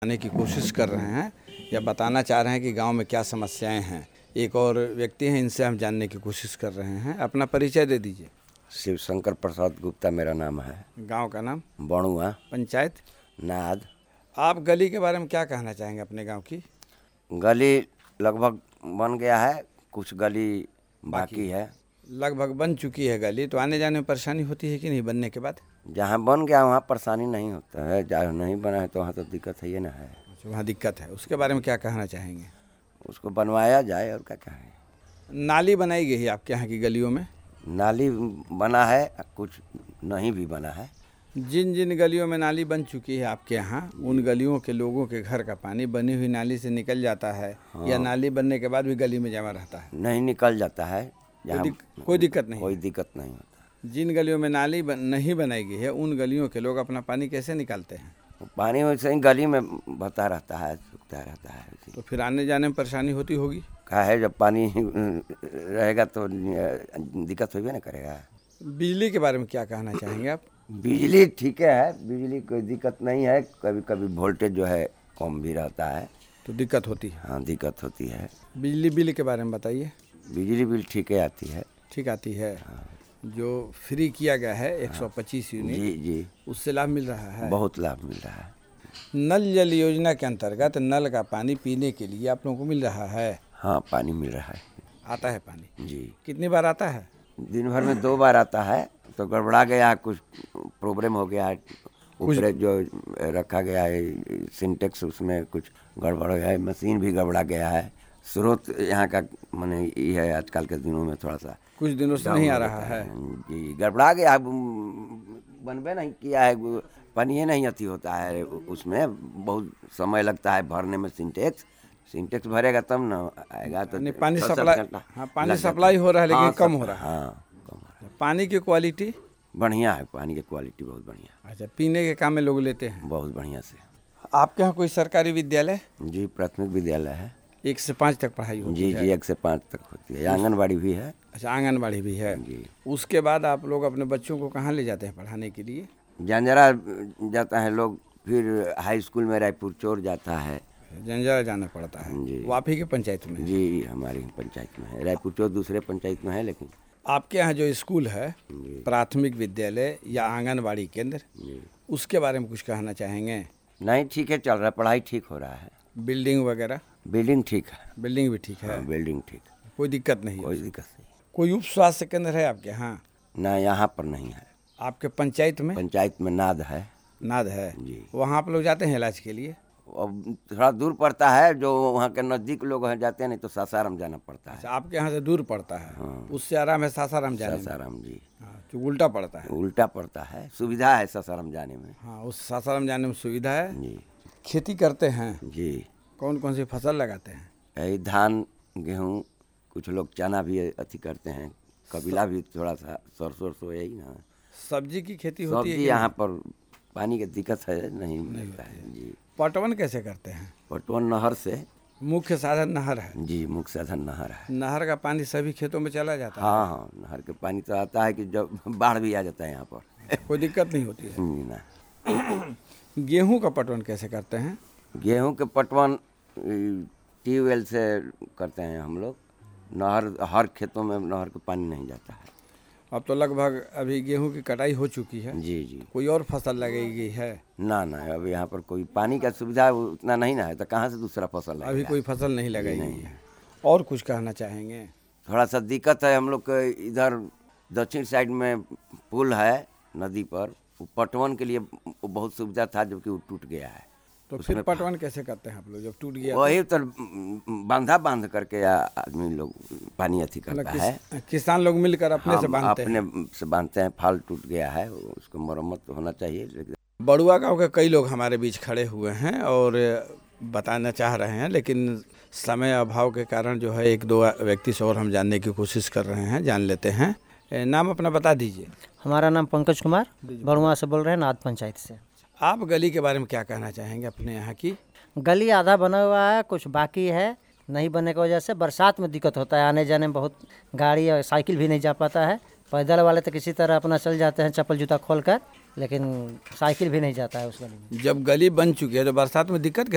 आने की कोशिश कर रहे हैं या बताना चाह रहे हैं कि गांव में क्या समस्याएं हैं। एक और व्यक्ति हैं, इनसे हम जानने की कोशिश कर रहे हैं। अपना परिचय दे दीजिए। शिव शंकर प्रसाद गुप्ता मेरा नाम है। गांव का नाम? बणुआ, पंचायत नाद। आप गली के बारे में क्या कहना चाहेंगे अपने गांव की? गली लगभग बन गया है, कुछ गली बाकी है। लगभग बन चुकी है गली, तो आने जाने में परेशानी होती है कि नहीं बनने के बाद? जहाँ बन गया वहाँ परेशानी नहीं होता है, जहाँ नहीं बना है तो वहाँ तो दिक्कत है ही ना है। वहाँ दिक्कत है, उसके बारे में क्या कहना चाहेंगे? उसको बनवाया जाए और क्या कहें। नाली बनाई गई है आपके यहाँ की गलियों में? नाली बना है, कुछ नहीं भी बना है। जिन जिन गलियों में नाली बन चुकी है आपके यहाँ, उन गलियों के लोगों के घर का पानी बनी हुई नाली से निकल जाता है? हाँ। या नाली बनने के बाद भी गली में जमा रहता है? नहीं, निकल जाता है। कोई दिक्कत नहीं? कोई दिक्कत नहीं होता। जिन गलियों में नाली नहीं बनाई गई है, उन गलियों के लोग अपना पानी कैसे निकालते हैं? पानी वैसे ही गली में बहता रहता है, सूखता रहता है। तो फिर आने जाने में परेशानी होती होगी? क्या है, जब पानी रहेगा तो दिक्कत होगी ना करेगा। बिजली के बारे में क्या कहना चाहेंगे आप? बिजली ठीक है, बिजली कोई दिक्कत नहीं है। कभी कभी वोल्टेज जो है कम भी रहता है तो दिक्कत होती है? हाँ, दिक्कत होती है। बिजली बिल के बारे में बताइए। बिजली बिल ठीक है आती है। ठीक आती है। हाँ। जो फ्री किया गया है 125 यूनिट, जी, उससे लाभ मिल रहा है? बहुत लाभ मिल रहा है। नल जल योजना के अंतर्गत नल का पानी पीने के लिए आप लोगों को मिल रहा है? हाँ, पानी मिल रहा है। आता है पानी? जी। कितनी बार आता है? दिन भर में 2 बार आता है। तो गड़बड़ा गया, कुछ प्रॉब्लम हो गया है, ऊपर जो रखा गया है सिंटेक्स, उसमें कुछ गड़बड़ गया है, मशीन भी गड़बड़ा गया है। स्रोत यहाँ का माने ये है, आजकल के दिनों में थोड़ा सा कुछ दिनों से नहीं आ रहा है जी, गड़बड़ा गया। बनबे नहीं किया है, पानी नहीं अति होता है, उसमें बहुत समय लगता है भरने में। सिंटेक्स भरेगा तब ना आएगा। तो पानी सप्लाई, हाँ पानी सप्लाई हो रहा है लेकिन कम हो रहा है। हाँ, कम हो रहा है। पानी की क्वालिटी बढ़िया है, पानी की क्वालिटी बहुत बढ़िया। अच्छा, पीने के काम में लोग लेते हैं? बहुत बढ़िया से। आपके यहाँ कोई सरकारी विद्यालय? जी, प्राथमिक विद्यालय है। 1 से 5 तक पढ़ाई होती है? जी, 1 से 5 तक होती है। आंगनबाड़ी भी है। अच्छा, आंगनबाड़ी भी है जी। उसके बाद आप लोग अपने बच्चों को कहाँ ले जाते हैं पढ़ाने के लिए? जंजरा जाता है लोग, फिर हाई स्कूल में रायपुर चोर जाता है। जंजरा जाना पड़ता है जी। वो आप ही की पंचायत में? जी, हमारी पंचायत में है। रायपुर चोर दूसरे पंचायत में है। लेकिन आपके यहाँ जो स्कूल है, प्राथमिक विद्यालय या आंगनबाड़ी केंद्र, उसके बारे में कुछ कहना चाहेंगे? नहीं, ठीक है, चल रहा है, पढ़ाई ठीक हो रहा है। बिल्डिंग वगैरह? बिल्डिंग ठीक है। बिल्डिंग भी ठीक है? बिल्डिंग ठीक, कोई दिक्कत नहीं? कोई दिक्कत नहीं। कोई उप स्वास्थ्य केंद्र है आपके यहाँ? ना, यहाँ पर नहीं है। आपके पंचायत में? पंचायत में नाद है। नाद है जी। वहाँ आप लोग जाते हैं इलाज के लिए? अब थोड़ा दूर पड़ता है, जो वहाँ के नज़दीक लोग हैं जाते हैं, नहीं तो सासाराम जाना पड़ता है। अच्छा, आपके यहाँ से दूर पड़ता है? हाँ। उससे आराम है सासाराम जाने में? सासाराम जी। हाँ, जो उल्टा पड़ता है? उल्टा पड़ता है, सुविधा है सासाराम जाने में। हाँ, उस सासाराम जाने में सुविधा है जी। खेती करते हैं जी। कौन कौन सी फसल लगाते हैं? यही धान, गेहूँ, कुछ लोग चना भी अति करते हैं, कबीला भी थोड़ा सा, सरसों यही ना। सब्जी की खेती होती है? सब्जी यहाँ पर पानी की दिक्कत है, नहीं मिलता है जी। पटवन कैसे करते हैं? पटवन नहर से। मुख्य साधन नहर है? जी, मुख्य साधन नहर है। नहर का पानी सभी खेतों में चला जाता है? हाँ हाँ, नहर के पानी तो आता है कि जब बाढ़ भी आ जाता है यहाँ पर। कोई दिक्कत नहीं होती है ना। गेहूँ का पटवन कैसे करते हैं? गेहूँ के पटवन ट्यूबवेल से करते हैं हम लोग। नहर, हर खेतों में नहर का पानी नहीं जाता है। अब तो लगभग अभी गेहूं की कटाई हो चुकी है। जी। कोई और फसल लगाई है? ना, अब यहाँ पर कोई पानी का सुविधा उतना नहीं ना है, तो कहाँ से दूसरा फसल लगाएगा? अभी कोई फसल नहीं लगाई गई है। और कुछ कहना चाहेंगे? थोड़ा सा दिक्कत है हम लोग के इधर दक्षिण साइड में पुल है नदी पर, पटवन के लिए बहुत सुविधा था, जबकि वो टूट गया है। तो फिर पटवन कैसे करते हैं आप लोग जब टूट गया? वही तो बांधा बांध करके आदमी लोग पानी अथी करता है। किसान लोग मिलकर अपने से बांधते हैं? अपने से बांधते हैं। फाल टूट गया है, उसको मरम्मत होना चाहिए। बड़ुआ गांव के कई लोग हमारे बीच खड़े हुए हैं और बताना चाह रहे हैं, लेकिन समय अभाव के कारण जो है 1-2 व्यक्ति से और हम जानने की कोशिश कर रहे हैं। जान लेते हैं। नाम अपना बता दीजिए। हमारा नाम पंकज कुमार, बड़ुआ से बोल रहे हैं, नाद पंचायत से। आप गली के बारे में क्या कहना चाहेंगे अपने यहाँ की? गली आधा बना हुआ है, कुछ बाकी है। नहीं बनने की वजह से बरसात में दिक्कत होता है, आने जाने में बहुत गाड़ी और साइकिल भी नहीं जा पाता है। पैदल वाले तो किसी तरह अपना चल जाते हैं चप्पल जूता खोल कर, लेकिन साइकिल भी नहीं जाता है उस गली में। जब गली बन चुकी है तो बरसात में दिक्कत